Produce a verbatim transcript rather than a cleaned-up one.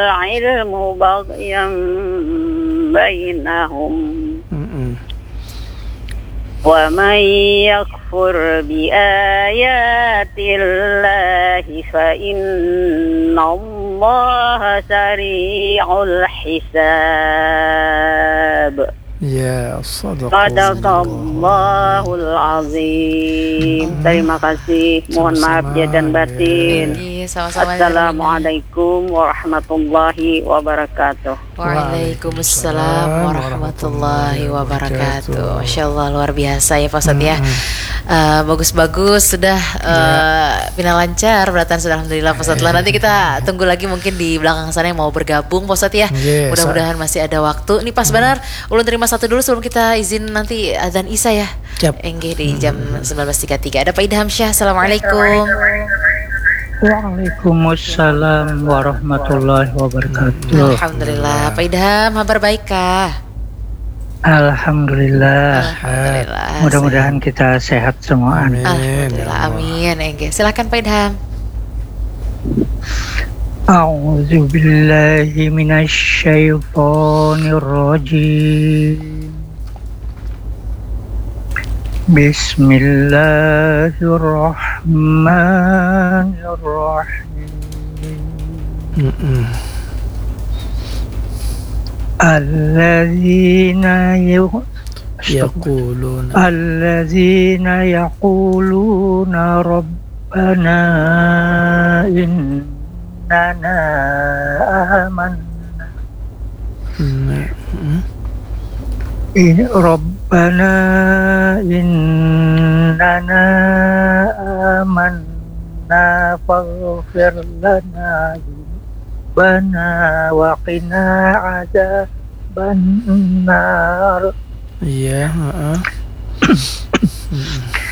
العلم بغيا بينهم ومن يكفر بآيات الله فإن الله سريع الحساب. Ya, Sadaqallahul azim. Terima kasih. Mohon maaf ya dan batin. Iya, sama-sama. Assalamualaikum warahmatullahi wabarakatuh. Waalaikumsalam warahmatullahi wabarakatuh. Masya Allah, luar biasa ya Pak Ustadz ya. Uh, bagus-bagus, sudah uh, final lancar, beratan sudah alhamdulillah Pak Ustadz. Nanti kita tunggu lagi mungkin di belakang sana yang mau bergabung Pak Ustadz ya. Yes, mudah-mudahan masih ada waktu. Ini pas benar, ulun terima satu dulu sebelum kita izin nanti azan Isya ya. Yep. Enggih di jam sembilan belas tiga puluh tiga. Ada Pak Idham Syah. Assalamualaikum. Waalaikumsalam warahmatullahi wabarakatuh. Alhamdulillah. Pak Idham, kabar baik kah? Alhamdulillah. Alhamdulillah. Mudah-mudahan kita sehat semua. Amin. Alhamdulillah. Amin. Enggih. Silakan Pak Idham. A'udzu billahi minasy syaithanir rajim. Bismillahirrahmanirrahim. Mm-mm. Alladzina Yaquluna Alladzina yaquluna rabbana innana amanna Mm-mm. in rabbana innana amanna faghfir lana dhunubana wa qina adzaban nar. Iya, heeh.